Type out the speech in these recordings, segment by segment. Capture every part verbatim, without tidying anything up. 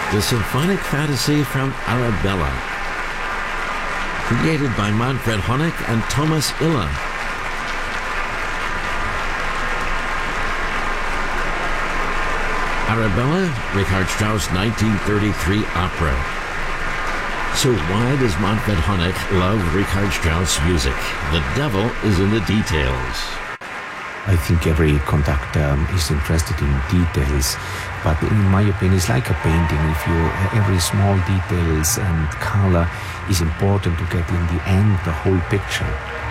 the symphonic fantasy from Arabella, created by Manfred Honeck and Thomas Illa. Arabella, Richard Strauss nineteen thirty-three opera. So why does Manfred Honeck love Richard Strauss music? The devil is in the details. I think every conductor is interested in details, but in my opinion, it's like a painting. If you every small details and color is important to get in the end the whole picture.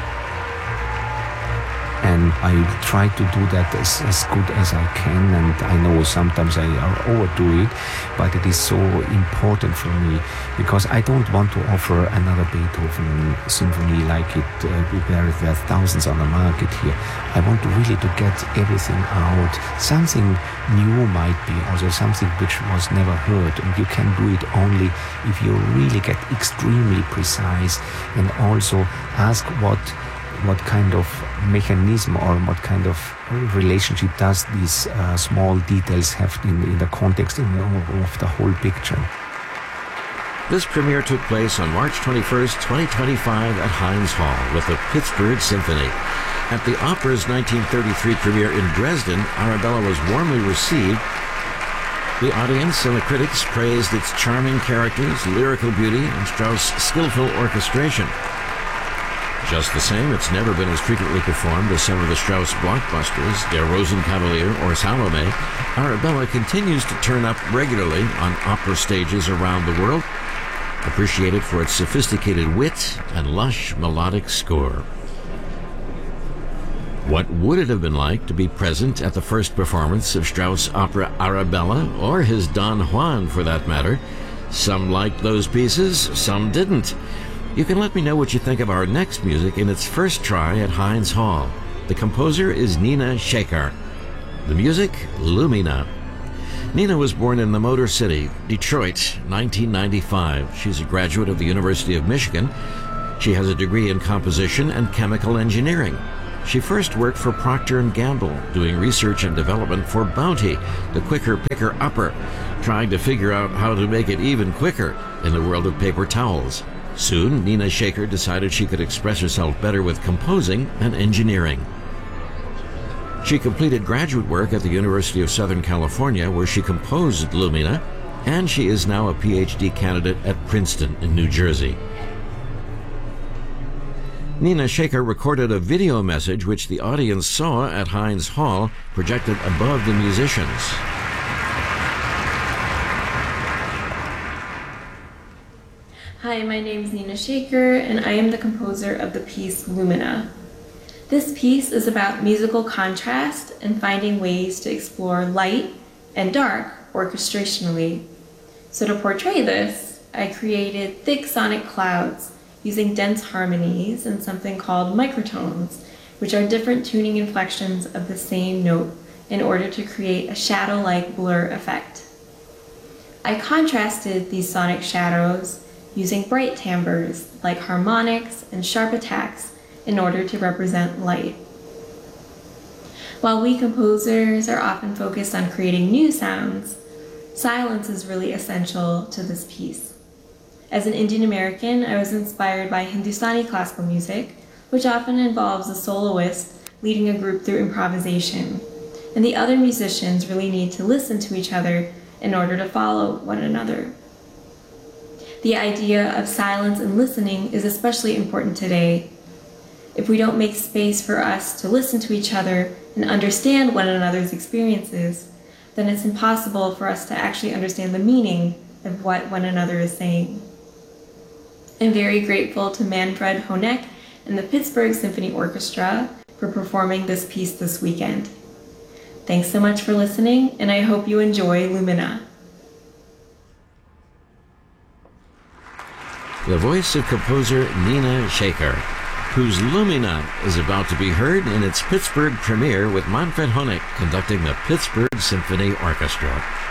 And I try to do that as, as good as I can, and I know sometimes I overdo it, but it is so important for me because I don't want to offer another Beethoven symphony like it uh, there, there are thousands on the market here. I want to really to get everything out. Something new might be also something which was never heard, and you can do it only if you really get extremely precise and also ask what what kind of mechanism or what kind of relationship does these uh, small details have in, in the context in, of the whole picture. This premiere took place on March twenty-first, twenty twenty-five at Heinz Hall with the Pittsburgh Symphony. At the opera's nineteen thirty-three premiere in Dresden, Arabella was warmly received. The audience and the critics praised its charming characters, lyrical beauty, and Strauss' skillful orchestration. Just the same, it's never been as frequently performed as some of the Strauss blockbusters, Der Rosenkavalier or Salome. Arabella continues to turn up regularly on opera stages around the world, appreciated for its sophisticated wit and lush melodic score. What would it have been like to be present at the first performance of Strauss' opera Arabella, or his Don Juan for that matter? Some liked those pieces, some didn't. You can let me know what you think of our next music in its first try at Heinz Hall. The composer is Nina Shaker. The music, Lumina. Nina was born in the Motor City, Detroit, nineteen ninety-five. She's a graduate of the University of Michigan. She has a degree in composition and chemical engineering. She first worked for Procter and Gamble, doing research and development for Bounty, the quicker picker upper, trying to figure out how to make it even quicker in the world of paper towels. Soon, Nina Shaker decided she could express herself better with composing and engineering. She completed graduate work at the University of Southern California, where she composed Lumina, and she is now a P H D candidate at Princeton in New Jersey. Nina Shaker recorded a video message which the audience saw at Heinz Hall, projected above the musicians. Hi, my name is Nina Shaker, and I am the composer of the piece Lumina. This piece is about musical contrast and finding ways to explore light and dark orchestrationally. So to portray this, I created thick sonic clouds using dense harmonies and something called microtones, which are different tuning inflections of the same note in order to create a shadow-like blur effect. I contrasted these sonic shadows using bright timbres like harmonics and sharp attacks in order to represent light. While we composers are often focused on creating new sounds, silence is really essential to this piece. As an Indian American, I was inspired by Hindustani classical music, which often involves a soloist leading a group through improvisation, and the other musicians really need to listen to each other in order to follow one another. The idea of silence and listening is especially important today. If we don't make space for us to listen to each other and understand one another's experiences, then it's impossible for us to actually understand the meaning of what one another is saying. I'm very grateful to Manfred Honeck and the Pittsburgh Symphony Orchestra for performing this piece this weekend. Thanks so much for listening, and I hope you enjoy Lumina. The voice of composer Nina Shaker, whose Lumina is about to be heard in its Pittsburgh premiere with Manfred Honeck conducting the Pittsburgh Symphony Orchestra.